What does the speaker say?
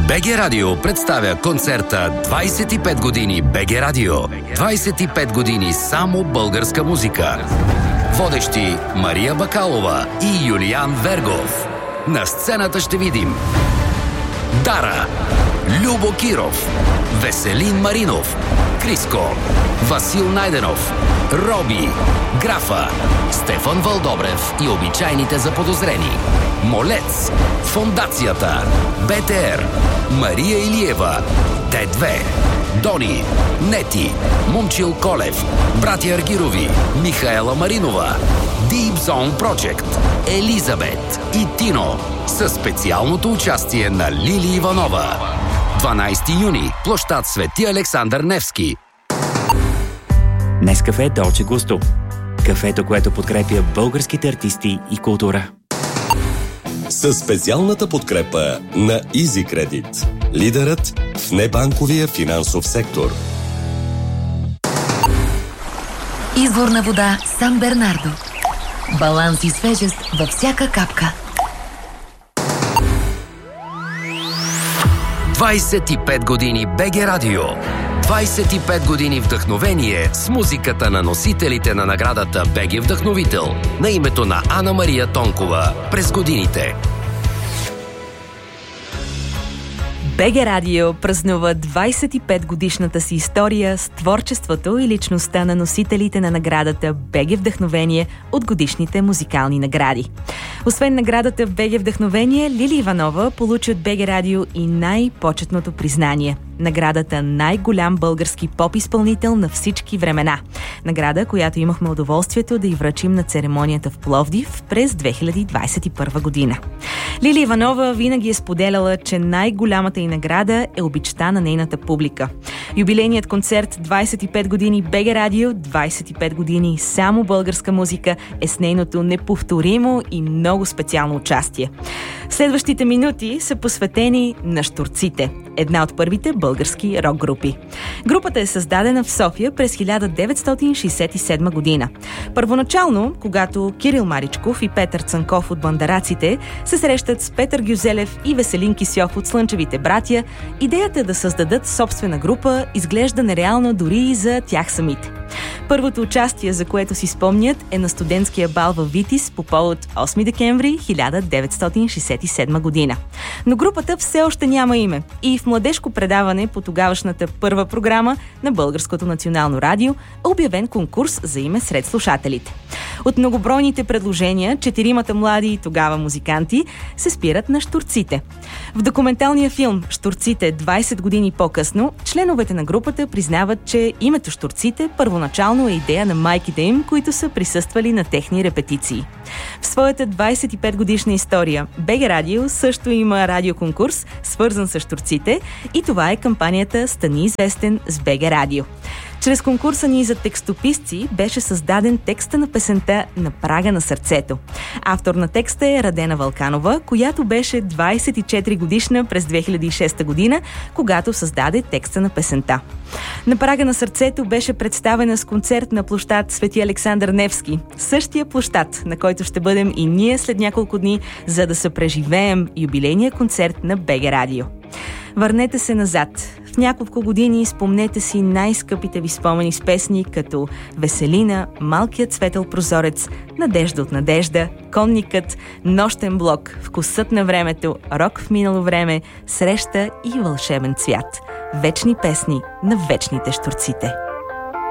БГ Радио представя концерта 25 години БГ Радио. 25 години само българска музика. Водещи Мария Бакалова и Юлиан Вергов. На сцената ще видим Дара, Любо Киров, Веселин Маринов, Криско, Васил Найденов, Роби, Графа, Стефан Вълдобрев и обичайните заподозрени. Молец, Фондацията, БТР, Мария Илиева, Т2, Дони, Нети, Момчил Колев, братя Аргирови, Михаела Маринова, Deep Zone Project, Елизабет и Тино със специалното участие на Лили Иванова. 12 юни, площад Свети Александър Невски. Нескафе Долче Густо. Кафето, което подкрепя българските артисти и култура. Със специалната подкрепа на Easy Credit. Лидерът в небанковия финансов сектор. Изворна вода Сан Бернардо. Баланс и свежест във всяка капка. 25 години БГ Радио. 25 години вдъхновение с музиката на носителите на наградата БГ Вдъхновител на името на Ана Мария Тонкова през годините. БГ Радио празнува 25 годишната си история с творчеството и личността на носителите на наградата БГ Вдъхновение от годишните музикални награди. Освен наградата БГ Вдъхновение, Лили Иванова получи от БГ Радио и най-почетното признание – наградата най-голям български поп-изпълнител на всички времена. Награда, която имахме удоволствието да й връчим на церемонията в Пловдив през 2021 година. Лили Иванова винаги е споделяла, че най-голямата й награда е обичта на нейната публика. Юбилейният концерт 25 години БГ Радио, 25 години само българска музика е с нейното неповторимо и много специално участие. Следващите минути са посветени на Щурците, една от първите български рок-групи. Групата е създадена в София през 1967 година. Първоначално, когато Кирил Маричков и Петър Цанков от Бандараците се срещат с Петър Гюзелев и Веселин Кисьов от Слънчевите братя, идеята да създадат собствена група изглежда нереално дори и за тях самите. Първото участие, за което си спомнят, е на студентския бал във Витис по повод 8 декември 1967 година. Но групата все още няма име и в младежко предаване по тогавашната първа програма на Българското национално радио е обявен конкурс за име сред слушателите. От многобройните предложения, 4 млади тогава музиканти се спират на Щурците. В документалния филм «Щурците 20 години по-късно» членовете на групата признават, че името Щурците първоначално е идея на майките им, които са присъствали на техни репетиции. В своята 25 годишна история БГ Радио също има радиоконкурс, свързан с Щурците, и това е кампанията «Стани известен с БГ Радио». Чрез конкурса ни за текстописци беше създаден текста на песента «На прага на сърцето». Автор на текста е Радена Вълканова, която беше 24 годишна през 2006 година, когато създаде текста на песента. «На прага на сърцето» беше представена с концерт на площад Свети Александър Невски, същия площад, на който ще бъдем и ние след няколко дни, за да съпреживеем юбилейния концерт на БГ Радио. Върнете се назад. В няколко години спомнете си най-скъпите ви спомени с песни като «Веселина», «Малкият светъл прозорец», «Надежда от надежда», «Конникът», «Нощен блок», «Вкусът на времето», «Рок в минало време», «Среща» и «Вълшебен цвят». Вечни песни на вечните Щурците.